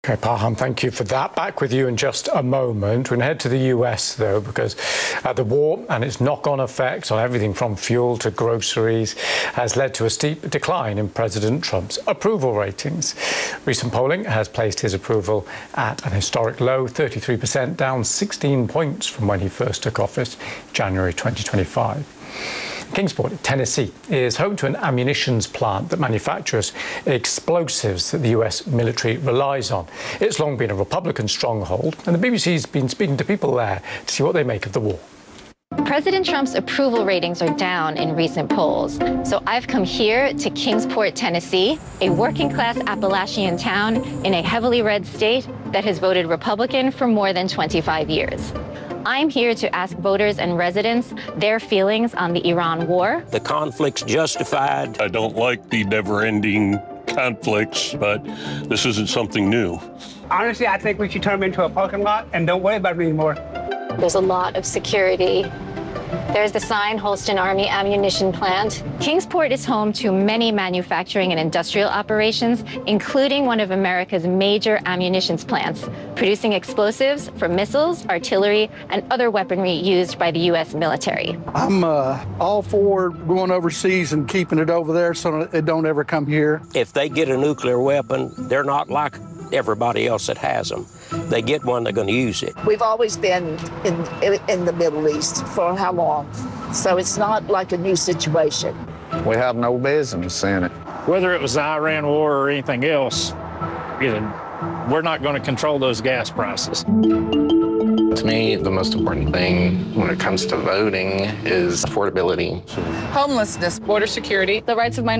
Okay, Parham, thank you for that. Back with you in just a moment. We're going to head to the US, though, because the war and its knock-on effects on everything from fuel to groceries has led to a steep decline in President Trump's approval ratings. Recent polling has placed his approval at an historic low, 33%, down 16 points from when he first took office, January 2025. Kingsport, Tennessee, is home to an ammunitions plant that manufactures explosives that the US military relies on. It's long been a Republican stronghold, and the BBC's been speaking to people there to see what they make of the war. President Trump's approval ratings are down in recent polls. So I've come here to Kingsport, Tennessee, a working-class Appalachian town in a heavily red state that has voted Republican for more than 25 years. I'm here to ask voters and residents their feelings on the Iran war. The conflict's justified. I don't like the never-ending conflicts, but this isn't something new. Honestly, I think we should turn them into a parking lot and don't worry about it anymore. There's a lot of security. There's the sign, Holston Army Ammunition Plant. Kingsport is home to many manufacturing and industrial operations, including one of America's major ammunitions plants, producing explosives for missiles, artillery, and other weaponry used by the U.S. military. I'm all for going overseas and keeping it over there so it don't ever come here. If they get a nuclear weapon, they're not like everybody else that has them. They get one, they're going to use it. We've always been in the Middle East for how long? So it's not like a new situation. We have no business in it. Whether it was the Iran war or anything else, we're not going to control those gas prices. To me, the most important thing when it comes to voting is affordability. Homelessness, border security, the rights of minorities.